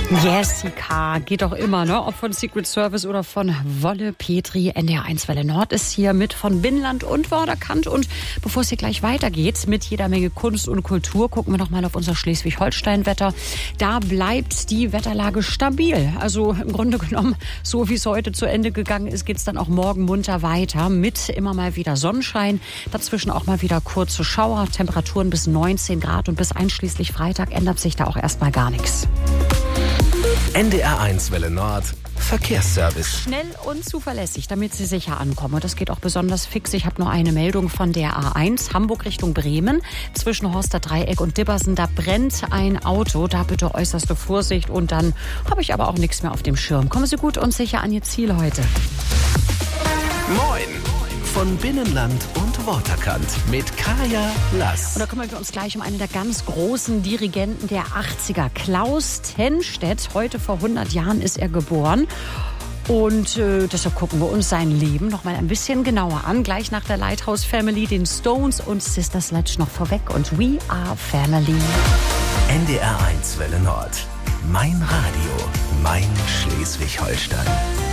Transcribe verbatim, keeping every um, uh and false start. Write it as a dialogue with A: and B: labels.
A: Jessica, geht doch immer, ne? Ob von Secret Service oder von Wolle Petri. N D R eins Welle Nord ist hier mit von Binnenland und Vorderkant. Und bevor es hier gleich weitergeht mit jeder Menge Kunst und Kultur, gucken wir noch mal auf unser Schleswig-Holstein-Wetter. Da bleibt die Wetterlage stabil. Also im Grunde genommen, so wie es heute zu Ende gegangen ist, geht es dann auch morgen munter weiter mit immer mal wieder Sonnenschein. Dazwischen auch mal wieder kurze Schauer, Temperaturen bis neunzehn Grad und bis einschließlich Freitag ändert sich da auch erstmal gar nichts.
B: N D R eins Welle Nord Verkehrsservice.
A: Schnell und zuverlässig, damit Sie sicher ankommen. Und das geht auch besonders fix. Ich habe nur eine Meldung von der A eins, Hamburg Richtung Bremen. Zwischen Horster Dreieck und Dibbersen, da brennt ein Auto. Da bitte äußerste Vorsicht. Und dann habe ich aber auch nichts mehr auf dem Schirm. Kommen Sie gut und sicher an Ihr Ziel heute.
B: Moin! Von Binnenland und Waterkant mit Kaya Lass.
A: Und da kümmern wir uns gleich um einen der ganz großen Dirigenten der achtziger. Klaus Tennstedt. Heute vor hundert Jahren ist er geboren. Und äh, deshalb gucken wir uns sein Leben noch mal ein bisschen genauer an. Gleich nach der Lighthouse Family, den Stones und Sister Sledge noch vorweg. Und We Are Family.
B: N D R eins Welle Nord. Mein Radio. Mein Schleswig-Holstein.